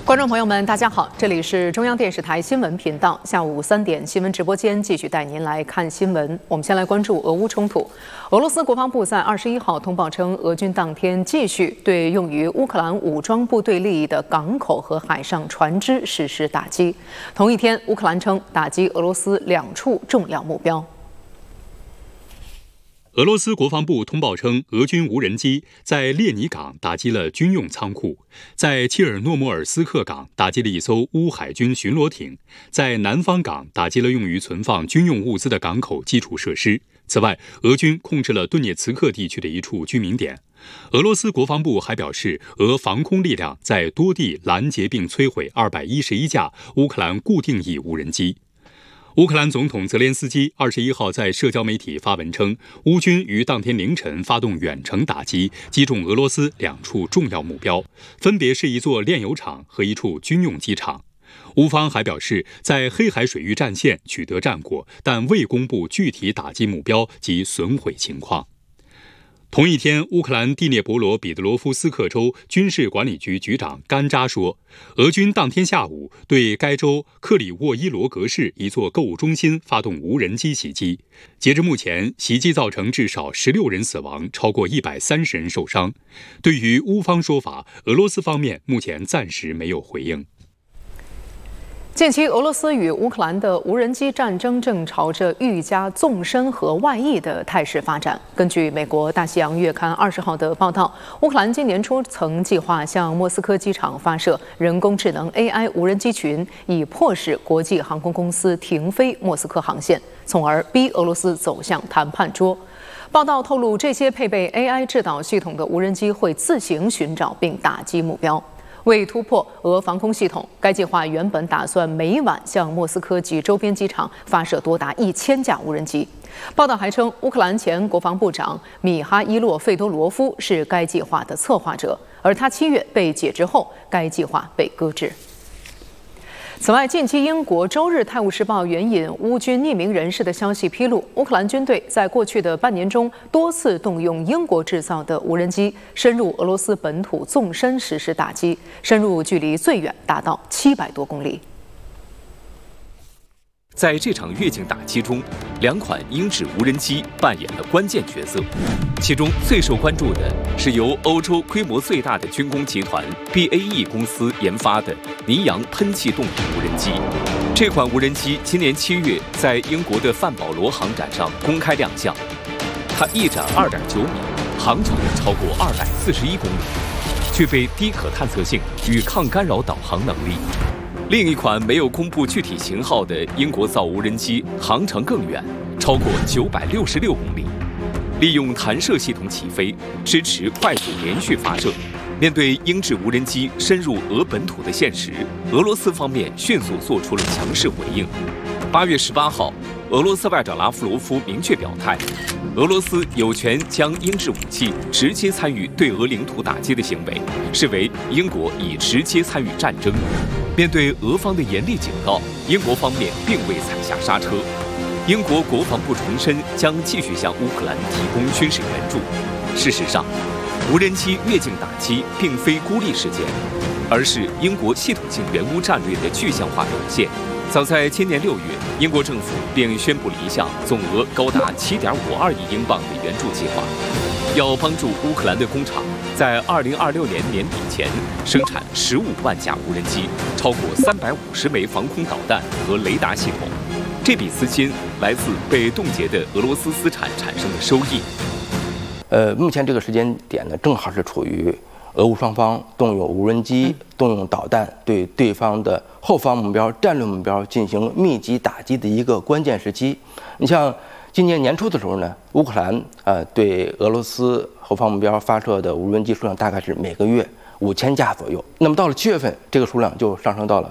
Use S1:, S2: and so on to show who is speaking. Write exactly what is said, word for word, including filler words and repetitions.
S1: 观众朋友们，大家好，这里是中央电视台新闻频道，下午三点新闻直播间继续带您来看新闻。我们先来关注俄乌冲突。俄罗斯国防部在二十一号通报称，俄军当天继续对用于乌克兰武装部队利益的港口和海上船只实施打击。同一天，乌克兰称打击俄罗斯两处重要目标。
S2: 俄罗斯国防部通报称，俄军无人机在列尼港打击了军用仓库，在切尔诺莫尔斯克港打击了一艘乌海军巡逻艇，在南方港打击了用于存放军用物资的港口基础设施。此外，俄军控制了顿涅茨克地区的一处居民点。俄罗斯国防部还表示，俄防空力量在多地拦截并摧毁二百一十一架乌克兰固定翼无人机。乌克兰总统泽连斯基二十一号在社交媒体发文称，乌军于当天凌晨发动远程打击，击中俄罗斯两处重要目标，分别是一座炼油厂和一处军用机场。乌方还表示，在黑海水域战线取得战果，但未公布具体打击目标及损毁情况。同一天，乌克兰第聂伯罗彼得罗夫斯克州军事管理局局长甘扎说，俄军当天下午对该州克里沃伊罗格市一座购物中心发动无人机袭击。截至目前，袭击造成至少十六人死亡，超过一百三十人受伤。对于乌方说法，俄罗斯方面目前暂时没有回应。
S1: 近期，俄罗斯与乌克兰的无人机战争正朝着愈加纵深和外溢的态势发展。根据美国《大西洋月刊》二十号的报道，乌克兰今年初曾计划向莫斯科机场发射人工智能 A I 无人机群，以迫使国际航空公司停飞莫斯科航线，从而逼俄罗斯走向谈判桌。报道透露，这些配备 A I 制导系统的无人机会自行寻找并打击目标。为突破俄防空系统，该计划原本打算每晚向莫斯科及周边机场发射多达一千架无人机。报道还称，乌克兰前国防部长米哈伊洛·费多罗夫是该计划的策划者，而他七月被解职后，该计划被搁置。此外，近期英国《周日泰晤士报》援引乌军匿名人士的消息披露，乌克兰军队在过去的半年中多次动用英国制造的无人机深入俄罗斯本土纵深实施打击，深入距离最远达到七百多公里。
S3: 在这场越境打击中，两款英制无人机扮演了关键角色。其中最受关注的是由欧洲规模最大的军工集团 B A E 公司研发的尼扬喷气动力无人机。这款无人机今年七月在英国的范保罗航展上公开亮相，它翼展二点九米，航程超过二百四十一公里，具备低可探测性与抗干扰导航能力。另一款没有公布具体型号的英国造无人机航程更远，超过九百六十六公里，利用弹射系统起飞，支持快速连续发射。面对英制无人机深入俄本土的现实，俄罗斯方面迅速做出了强势回应。八月十八号，俄罗斯外长拉夫罗夫明确表态，俄罗斯有权将英制武器直接参与对俄领土打击的行为视为英国已直接参与战争。面对俄方的严厉警告，英国方面并未踩下刹车。英国国防部重申将继续向乌克兰提供军事援助。事实上，无人机越境打击并非孤立事件，而是英国系统性援乌战略的具象化表现。早在今年六月，英国政府便宣布了一项总额高达七点五二亿英镑的援助计划，要帮助乌克兰的工厂在二零二六年年底前生产十五万架无人机，超过三百五十枚防空导弹和雷达系统。这笔资金来自被冻结的俄罗斯资产产生的收益。
S4: 呃，目前这个时间点呢，正好是处于俄乌双方动用无人机、动用导弹对对方的后方目标、战略目标进行密集打击的一个关键时期。你像今年年初的时候呢，乌克兰呃对俄罗斯后方目标发射的无人机数量大概是每个月五千架左右。那么到了七月份，这个数量就上升到了